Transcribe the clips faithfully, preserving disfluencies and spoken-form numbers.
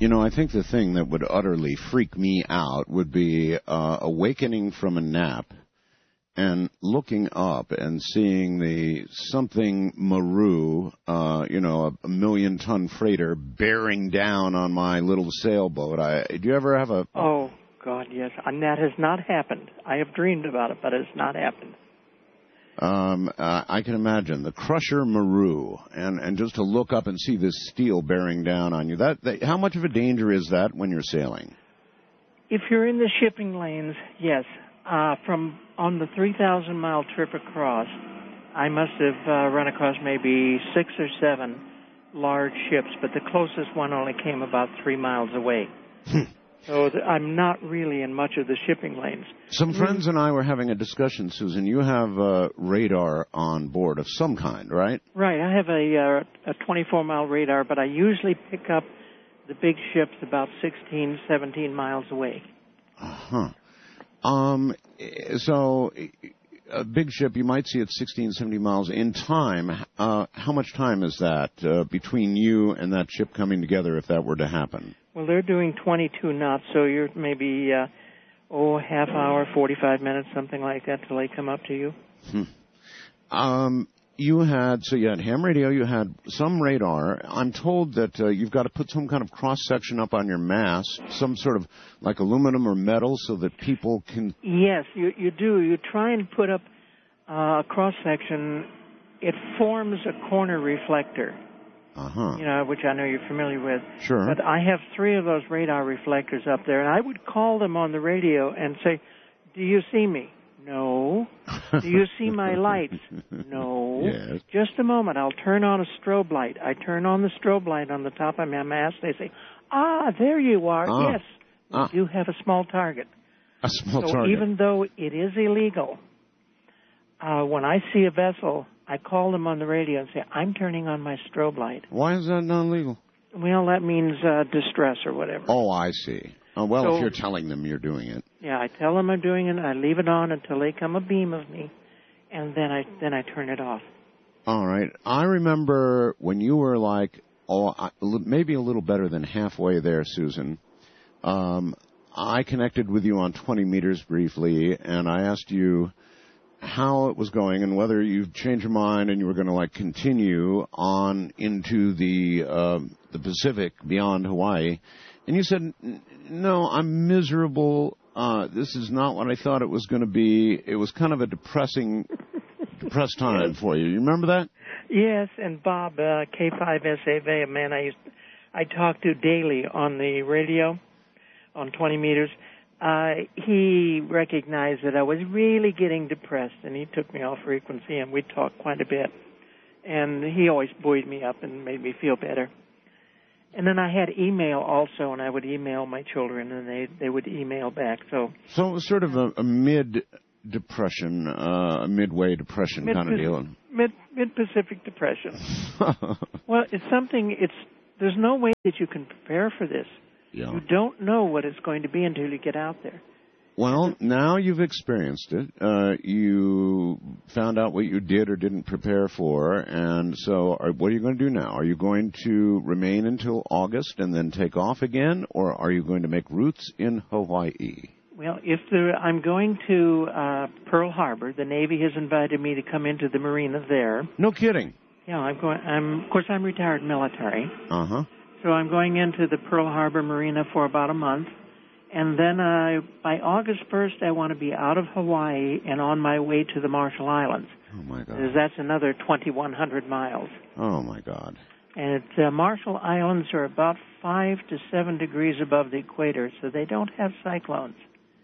You know, I think the thing that would utterly freak me out would be uh, awakening from a nap and looking up and seeing the something Maru, uh, you know, a, a million-ton freighter bearing down on my little sailboat. I, do you ever have a... Oh, God, yes. And that has not happened. I have dreamed about it, but it has not happened. Um, uh, I can imagine the Crusher Maru, and, and just to look up and see this steel bearing down on you. That, that how much of a danger is that when you're sailing? If you're in the shipping lanes, yes. Uh, from on the three thousand mile trip across, I must have uh, run across maybe six or seven large ships, but the closest one only came about three miles away. So th- I'm not really in much of the shipping lanes. Some friends and I were having a discussion, Susan. You have uh, radar on board of some kind, right? Right. I have a, uh, a twenty-four mile radar, but I usually pick up the big ships about sixteen, seventeen miles away. Uh-huh. Um, so a big ship you might see at sixteen, seventy miles in time. Uh, how much time is that uh, between you and that ship coming together if that were to happen? Well, they're doing twenty-two knots, so you're maybe, uh, oh, half hour, forty-five minutes, something like that, till they come up to you. Hmm. Um, you had, so you had ham radio, you had some radar. I'm told that uh, you've got to put some kind of cross-section up on your mast, some sort of like aluminum or metal so that people can... Yes, you, you do. You try and put up uh, a cross-section. It forms a corner reflector. Uh-huh. You know, which I know you're familiar with. Sure. But I have three of those radar reflectors up there, and I would call them on the radio and say, do you see me? No. Do you see my lights? No. Yes. Just a moment. I'll turn on a strobe light. I turn on the strobe light on the top of my mast. They say, ah, there you are. Ah. Yes. We Ah. do have a small target. A small so target. even though it is illegal, uh, when I see a vessel, I call them on the radio and say, I'm turning on my strobe light. Why is that non-legal? Well, that means uh, distress or whatever. Oh, I see. Oh, well, So- if you're telling them you're doing it. Yeah, I tell them I'm doing it, I leave it on until they come abeam of me, and then I then I turn it off. All right. I remember when you were like, oh, I- maybe a little better than halfway there, Susan. Um, I connected with you on twenty meters briefly, and I asked you how it was going and whether you'd changed your mind and you were going to like continue on into the uh, the Pacific beyond Hawaii. And you said, no, I'm miserable. Uh, this is not what I thought it was going to be. It was kind of a depressing, depressed time Yes. for you. You remember that? Yes, and Bob, uh, K five S A V, a man I used, I talk to daily on the radio, on twenty meters. Uh, he recognized that I was really getting depressed, and he took me off frequency, and we talked quite a bit. And he always buoyed me up and made me feel better. And then I had email also, and I would email my children, and they, they would email back. So So it was sort of a, a mid-depression, uh, a midway depression mid, kind of deal. Mid, mid-Pacific depression. Well, it's something, it's, there's no way that you can prepare for this. Yeah. You don't know what it's going to be until you get out there. Well, now you've experienced it. Uh, you found out what you did or didn't prepare for, and so are, what are you going to do now? Are you going to remain until August and then take off again, or are you going to make roots in Hawaii? Well, if there, I'm going to uh, Pearl Harbor. The Navy has invited me to come into the marina there. No kidding. Yeah, I'm going. I'm of course I'm retired military, Uh huh. so I'm going into the Pearl Harbor Marina for about a month. And then uh, by August first, I want to be out of Hawaii and on my way to the Marshall Islands. Oh my God. Because that's another twenty-one hundred miles. Oh my God. And the uh, Marshall Islands are about five to seven degrees above the equator, so they don't have cyclones.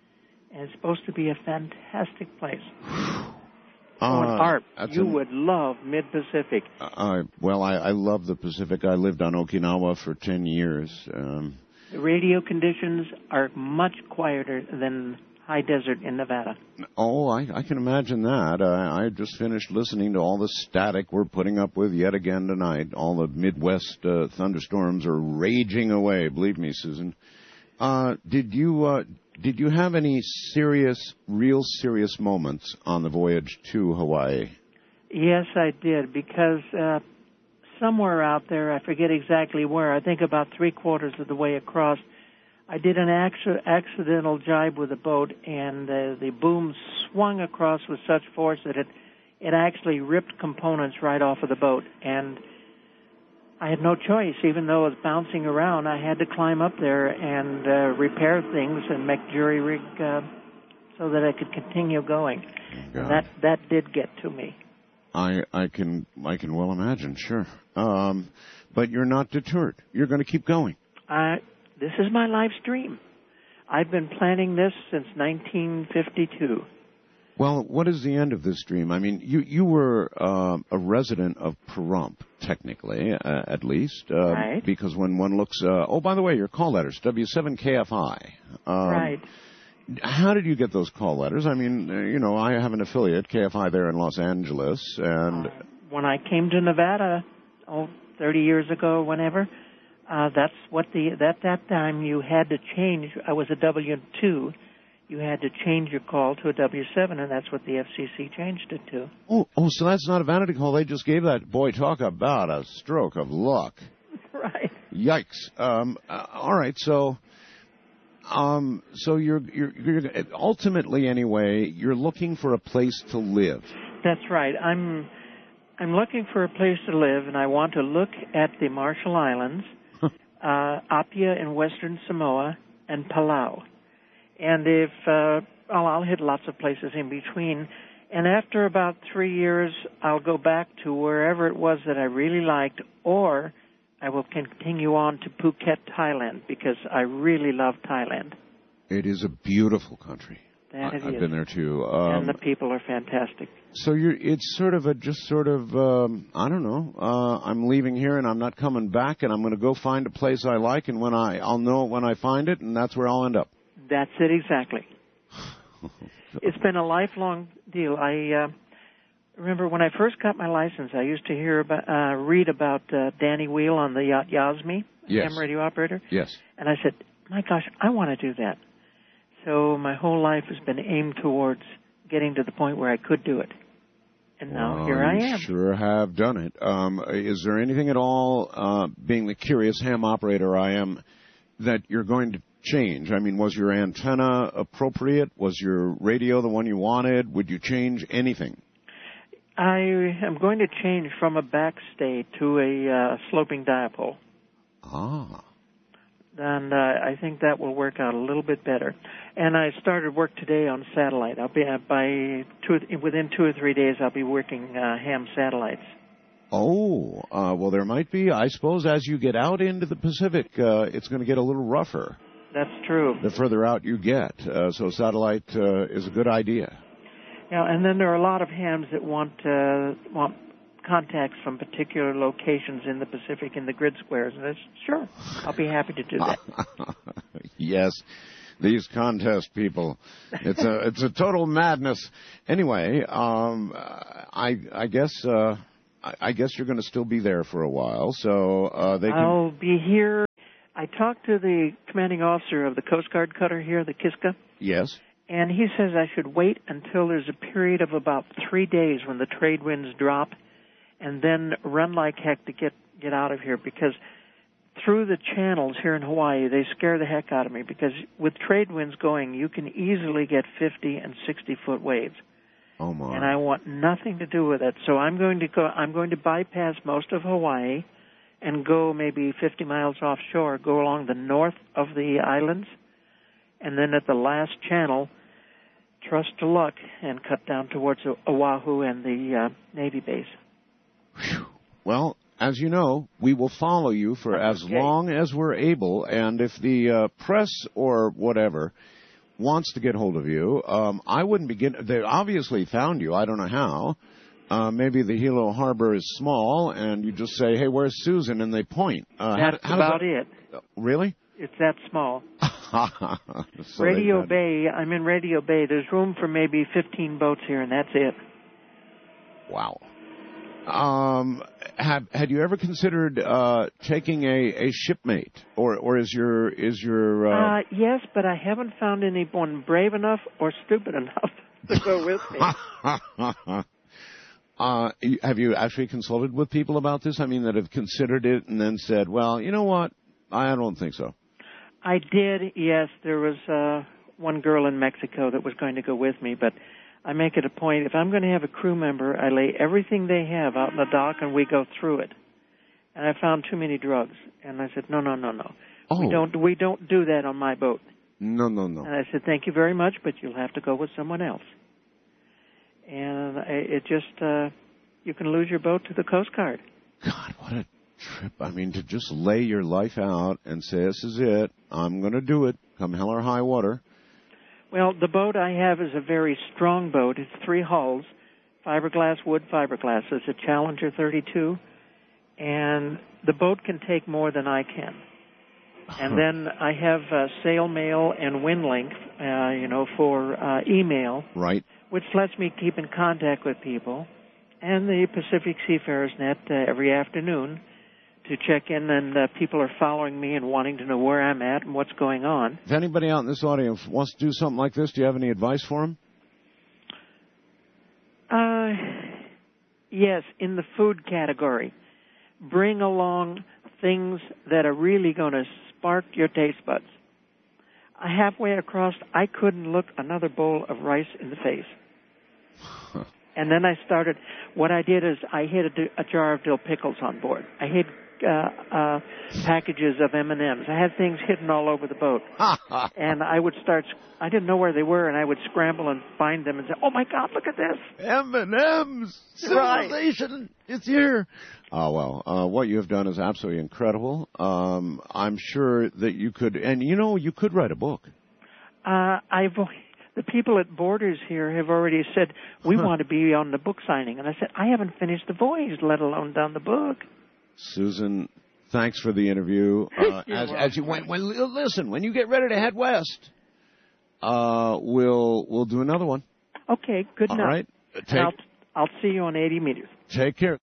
And it's supposed to be a fantastic place. Uh, oh, and Art, you an, would love Mid-Pacific. Uh, well, I, I love the Pacific. I lived on Okinawa for ten years. Um, The radio conditions are much quieter than high desert in Nevada. Oh, I, I can imagine that. Uh, I just finished listening to all the static we're putting up with yet again tonight. All the Midwest uh, thunderstorms are raging away. Believe me, Susan. Uh, did you uh, did you have any serious, real serious moments on the voyage to Hawaii? Yes, I did, because uh, somewhere out there. I forget exactly where. I think about three quarters of the way across. I did an acc- accidental jibe with a boat, and uh, the boom swung across with such force that it it actually ripped components right off of the boat. And I had no choice. Even though it was bouncing around, I had to climb up there and uh, repair things and make jury rig uh, so that I could continue going. God. And that that did get to me. I I can I can well imagine, sure. Um, but you're not deterred. You're going to keep going. I this is my life's dream. I've been planning this since nineteen fifty-two. Well, what is the end of this dream? I mean, you you were uh, a resident of Pahrump, technically, uh, at least, uh, right. Because when one looks, uh, oh, by the way, your call letters, W seven K F I. Um, right. How did you get those call letters? I mean, uh, you know, I have an affiliate, K F I, there in Los Angeles, and Uh, when I came to Nevada, oh, thirty years ago, whenever, uh, that's what the at that time you had to change. I was a W two. You had to change your call to a W seven, and that's what the F C C changed it to. Oh, oh, so that's not a vanity call. They just gave that. Boy, talk about a stroke of luck. Right. Yikes. Um, uh, all right, so, um, so you're, you're, you're ultimately, anyway, you're looking for a place to live. That's right. I'm, I'm looking for a place to live, and I want to look at the Marshall Islands, uh, Apia in Western Samoa, and Palau. And if, uh, well, I'll hit lots of places in between. And after about three years, I'll go back to wherever it was that I really liked, or I will continue on to Phuket, Thailand, because I really love Thailand. It is a beautiful country. That I, it I've is. been there too. Um, and the people are fantastic. So you're, it's sort of a, just sort of, um, I don't know, uh, I'm leaving here and I'm not coming back, and I'm going to go find a place I like, and when I, I'll know when I find it, and that's where I'll end up. That's it exactly. It's been a lifelong deal. I uh, remember when I first got my license, I used to hear about, uh, read about uh, Danny Wheel on the yacht Yasmi, yes. ham radio operator. Yes. And I said, my gosh, I want to do that. So my whole life has been aimed towards getting to the point where I could do it. And now well, here I am. You sure have done it. Um, is there anything at all, uh, being the curious ham operator I am, that you're going to change? I mean, was your antenna appropriate? Was your radio the one you wanted? Would you change anything? I am going to change from a backstay to a uh, sloping dipole. Ah. And uh, I think that will work out a little bit better. And I started work today on satellite. I'll be uh, by two, within two or three days. I'll be working uh, ham satellites. Oh, uh, well, there might be. I suppose as you get out into the Pacific, uh, it's going to get a little rougher. That's true. The further out you get, uh, so satellite uh, is a good idea. Yeah, and then there are a lot of hams that want uh, want contacts from particular locations in the Pacific in the grid squares. And it's, sure, I'll be happy to do that. Yes, these contest people. It's a it's a total madness. Anyway, um, I I guess uh, I, I guess you're going to still be there for a while, so uh, they can. I'll be here. I talked to the commanding officer of the Coast Guard cutter here, the Kiska. Yes. And he says I should wait until there's a period of about three days when the trade winds drop, and then run like heck to get, get out of here, because through the channels here in Hawaii, they scare the heck out of me, because with trade winds going, you can easily get fifty and sixty foot waves. Oh my. And I want nothing to do with it. So I'm going to go, I'm going to bypass most of Hawaii and go maybe fifty miles offshore, go along the north of the islands, and then at the last channel, trust to luck and cut down towards Oahu and the uh, Navy base. Whew. Well, as you know, we will follow you for as okay. long as we're able, and if the uh, press or whatever wants to get hold of you, um, I wouldn't begin. They obviously found you. I don't know how. Uh, maybe the Hilo Harbor is small, and you just say, "Hey, where's Susan?" and they point. Uh, That's how, how about that... it. Uh, really? It's that small. so Radio Bay, I'm in Radio Bay. There's room for maybe fifteen boats here, and that's it. Wow. Um, have had you ever considered uh, taking a, a shipmate, or or is your is your? Uh... Uh, yes, but I haven't found anyone brave enough or stupid enough to go with me. Uh, have you actually consulted with people about this? I mean, that have considered it and then said, well, you know what? I don't think so. I did, yes. There was uh, one girl in Mexico that was going to go with me, but I make it a point, if I'm going to have a crew member, I lay everything they have out in the dock and we go through it. And I found too many drugs. And I said, no, no, no, no. Oh. We don't we don't do that on my boat. No, no, no. And I said, thank you very much, but you'll have to go with someone else. And it just, uh, you can lose your boat to the Coast Guard. God, what a trip. I mean, to just lay your life out and say, this is it, I'm going to do it, come hell or high water. Well, the boat I have is a very strong boat. It's three hulls, fiberglass, wood fiberglass. It's a Challenger thirty-two, and the boat can take more than I can. And then I have uh, sail mail and wind link, uh, you know, for uh, email. Right. Which lets me keep in contact with people. And the Pacific Seafarers Net uh, every afternoon to check in, and uh, people are following me and wanting to know where I'm at and what's going on. If anybody out in this audience wants to do something like this, do you have any advice for them? Uh, yes, in the food category. Bring along things that are really going to spark your taste buds. Halfway across, I couldn't look another bowl of rice in the face. And then I started, what I did is I hid a, a jar of dill pickles on board. I hid uh, uh, packages of M and M's. I had things hidden all over the boat. And I would start, I didn't know where they were, and I would scramble and find them and say, oh, my God, look at this. M and M's. Civilization. Right. It's here. Oh, well, uh, what you have done is absolutely incredible. Um, I'm sure that you could, and you know, you could write a book. Uh, I've, the people at Borders here have already said, we huh. want to be on the book signing. And I said, I haven't finished the voyage, let alone done the book. Susan, thanks for the interview. Uh, as, as you when, when, listen, when you get ready to head west, uh, we'll, we'll do another one. Okay, good enough. All right. Take, I'll, I'll see you on eighty meters. Take care.